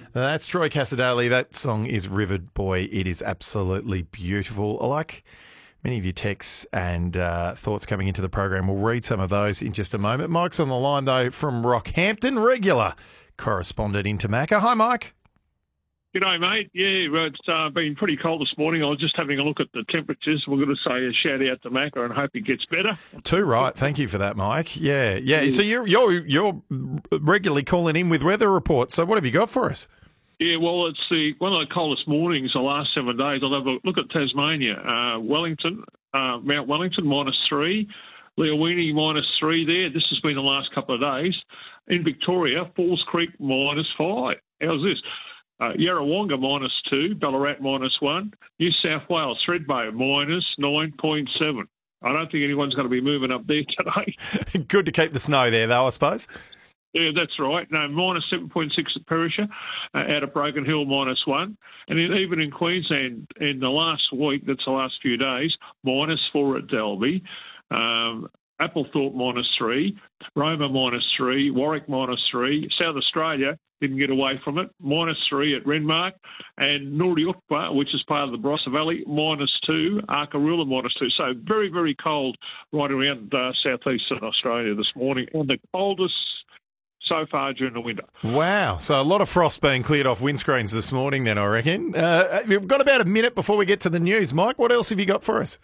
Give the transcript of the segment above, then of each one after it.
That's Troy Casadale. That song is Rivered Boy. It is absolutely beautiful. I like many of your texts and thoughts coming into the program. We'll read some of those in just a moment. Mike's on the line, though, from Rockhampton, regular correspondent into Macca. Hi, Mike. G'day, mate. Yeah, it's been pretty cold this morning. I was just having a look at the temperatures. We're going to say a shout out to Macca and hope it gets better. Too right. Thank you for that, Mike. Yeah. So you're regularly calling in with weather reports. So what have you got for us? Yeah, well, it's one of the coldest mornings the last 7 days. I'll have a look at Tasmania. Wellington, Mount Wellington, -3. Leowini, -3 there. This has been the last couple of days. In Victoria, Falls Creek, -5. How's this? Yarrawonga, -2. Ballarat, -1. New South Wales, Thredbo, -9.7. I don't think anyone's going to be moving up there today. Good to keep the snow there, though, I suppose. Yeah, that's right. No, -7.6 at Perisher, out of Broken Hill, -1. And then even in Queensland, in the last week, that's the last few days, -4 at Dalby. Applethorpe, -3. Roma, -3. Warwick, -3. South Australia didn't get away from it, -3 at Renmark. And Noordiukpa, which is part of the Barossa Valley, -2. Arkaroola, -2. So very, very cold right around southeastern Australia this morning. And the coldest so far during the winter. Wow. So a lot of frost being cleared off windscreens this morning then, I reckon. We've got about a minute before we get to the news. Mike, what else have you got for us?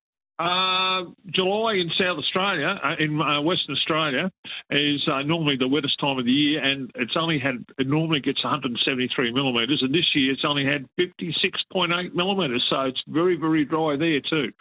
July in South Australia, in Western Australia, is normally the wettest time of the year, and it normally gets 173 millimetres, and this year it's only had 56.8 millimetres, so it's very, very dry there too.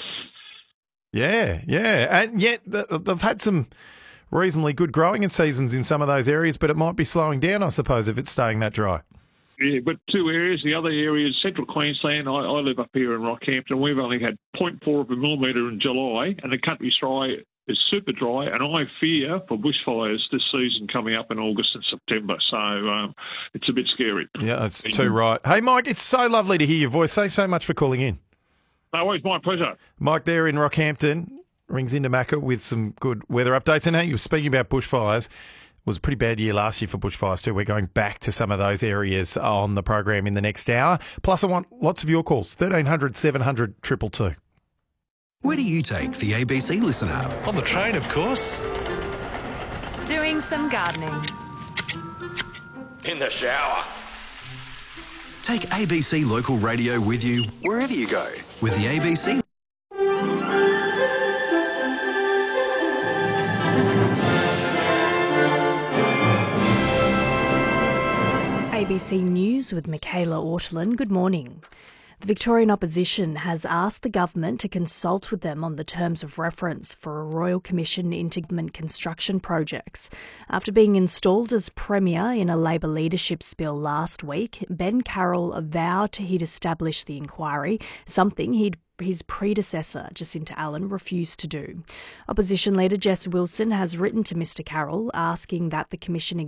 Yeah, and yet they've had some reasonably good growing seasons in some of those areas, but it might be slowing down, I suppose, if it's staying that dry. Yeah, but two areas. The other area is central Queensland. I live up here in Rockhampton. We've only had 0.4 of a millimetre in July, and the country's dry is super dry, and I fear for bushfires this season coming up in August and September. So it's a bit scary. Yeah, it's too right. Hey, Mike, it's so lovely to hear your voice. Thanks so much for calling in. No, it's my pleasure. Mike there in Rockhampton rings into Macca with some good weather updates. And now you're speaking about bushfires. It was a pretty bad year last year for bushfires too. We're going back to some of those areas on the program in the next hour. Plus, I want lots of your calls. 1300 700 222. Where do you take the ABC Listen app? On the train, of course. Doing some gardening. In the shower. Take ABC Local Radio with you wherever you go with the ABC. ABC News with Michaela Ortolin. Good morning. The Victorian Opposition has asked the government to consult with them on the terms of reference for a Royal Commission into government construction projects. After being installed as Premier in a Labor leadership spill last week, Ben Carroll vowed he'd establish the inquiry, something his predecessor, Jacinta Allen, refused to do. Opposition leader Jess Wilson has written to Mr Carroll asking that the Commission